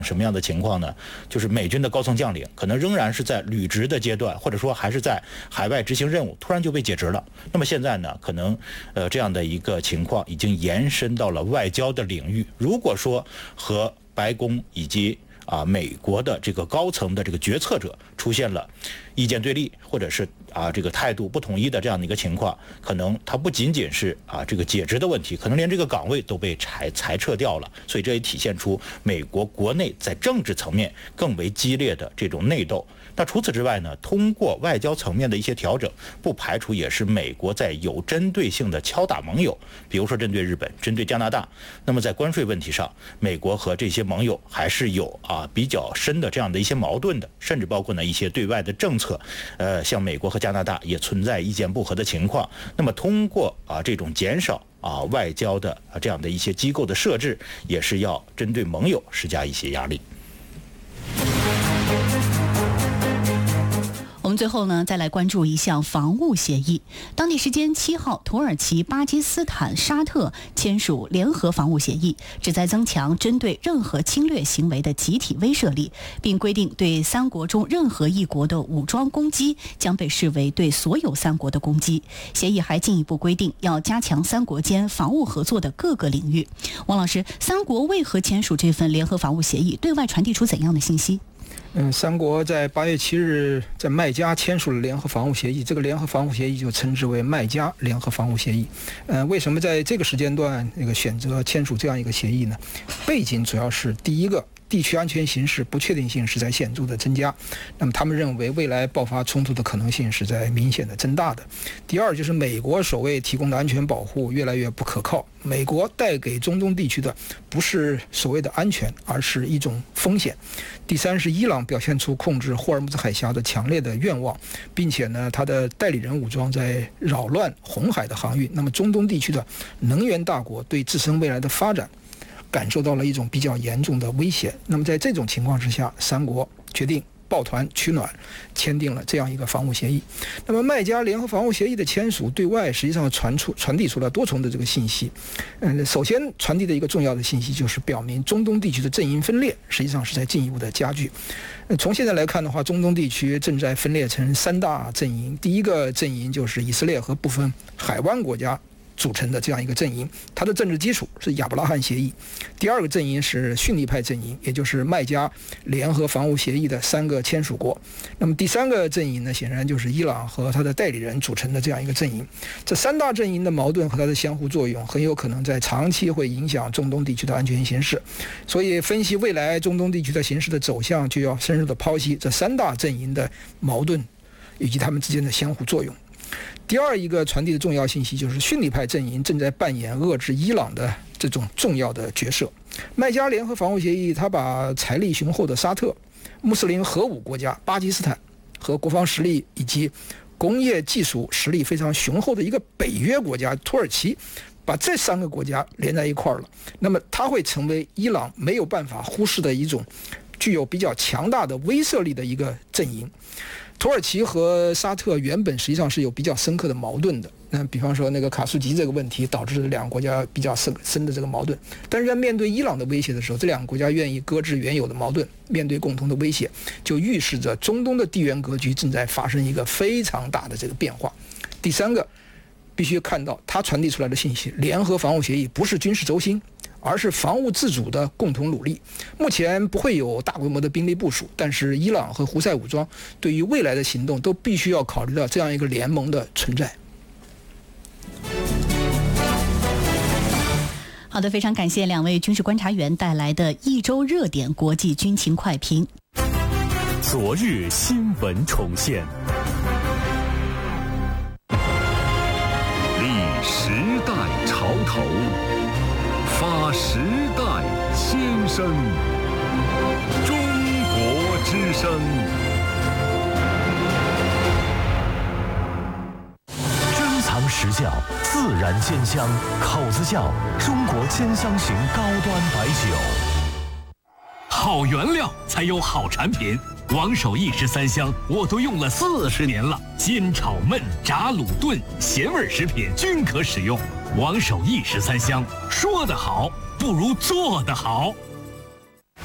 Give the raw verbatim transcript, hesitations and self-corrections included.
什么样的情况呢？就是美军的高层将领可能仍然是在履职的阶段，或者说还是在海外执行任务，突然就被解职了。那么现在呢，可能呃这样的一个情况已经延伸到了外交的领域。如果说和白宫以及啊美国的这个高层的这个决策者出现了意见对立，或者是啊这个态度不统一的这样的一个情况，可能它不仅仅是啊这个解职的问题，可能连这个岗位都被裁裁撤掉了。所以这也体现出美国国内在政治层面更为激烈的这种内斗。那除此之外呢，通过外交层面的一些调整，不排除也是美国在有针对性的敲打盟友，比如说针对日本、针对加拿大。那么在关税问题上，美国和这些盟友还是有啊比较深的这样的一些矛盾的，甚至包括呢一些对外的政策，呃，像美国和加拿大也存在意见不合的情况。那么通过啊这种减少啊外交的啊这样的一些机构的设置，也是要针对盟友施加一些压力。 我们最后呢，再来关注一项防务协议。当地时间七号，土耳其、巴基斯坦、沙特签署联合防务协议，旨在增强针对任何侵略行为的集体威慑力，并规定对三国中任何一国的武装攻击将被视为对所有三国的攻击。协议还进一步规定，要加强三国间防务合作的各个领域。王老师，三国为何签署这份联合防务协议？对外传递出怎样的信息？ 嗯，三国在八月七日在麦加签署了联合防务协议，这个联合防务协议就称之为麦加联合防务协议。呃，为什么在这个时间段那个选择签署这样一个协议呢？背景主要是第一个，地区安全形势不确定性是在显著的增加，那么他们认为未来爆发冲突的可能性是在明显的增大的。第二就是美国所谓提供的安全保护越来越不可靠，美国带给中东地区的不是所谓的安全，而是一种风险。第三是伊朗表现出控制霍尔木兹海峡的强烈的愿望，并且呢，他的代理人武装在扰乱红海的航运。那么中东地区的能源大国对自身未来的发展感受到了一种比较严重的威胁。那么在这种情况之下，三国决定抱团取暖，签订了这样一个防务协议。那么麦加联合防务协议的签署，对外实际上传出传递出了多重的这个信息。嗯，首先传递的一个重要的信息就是表明中东地区的阵营分裂实际上是在进一步的加剧。从现在来看的话，中东地区正在分裂成三大阵营。第一个阵营就是以色列和部分海湾国家组成的这样一个阵营，它的政治基础是亚伯拉罕协议。第二个阵营是逊尼派阵营，也就是麦加联合防务协议的三个签署国。那么第三个阵营呢，显然就是伊朗和他的代理人组成的这样一个阵营。这三大阵营的矛盾和它的相互作用，很有可能在长期会影响中东地区的安全形势。所以分析未来中东地区的形势的走向，就要深入的剖析这三大阵营的矛盾以及他们之间的相互作用。第二一个传递的重要信息就是逊尼派阵营正在扮演遏制伊朗的这种重要的角色。麦加联合防务协议，它把财力雄厚的沙特、穆斯林核武国家巴基斯坦和国防实力以及工业技术实力非常雄厚的一个北约国家土耳其，把这三个国家连在一块儿了。那么它会成为伊朗没有办法忽视的一种具有比较强大的威慑力的一个阵营。土耳其和沙特原本实际上是有比较深刻的矛盾的，那比方说那个卡舒吉这个问题导致两个国家比较深深的这个矛盾，但是在面对伊朗的威胁的时候，这两个国家愿意搁置原有的矛盾，面对共同的威胁，就预示着中东的地缘格局正在发生一个非常大的这个变化。第三个必须看到它传递出来的信息，联合防务协议不是军事轴心，而是防务自主的共同努力。目前不会有大规模的兵力部署，但是伊朗和胡塞武装对于未来的行动都必须要考虑到这样一个联盟的存在。 好的，非常感谢两位军事观察员带来的一周热点国际军情快评。 昨日新闻重现， 立时代潮头，发时代先声，中国之声。 珍藏实窖，自然鲜香，口子窖，中国千香型高端白酒。 好原料才有好产品，王守义十三香我都用了四十年了，煎炒焖炸卤炖咸味食品均可使用。王守义十三香，说得好不如做得好。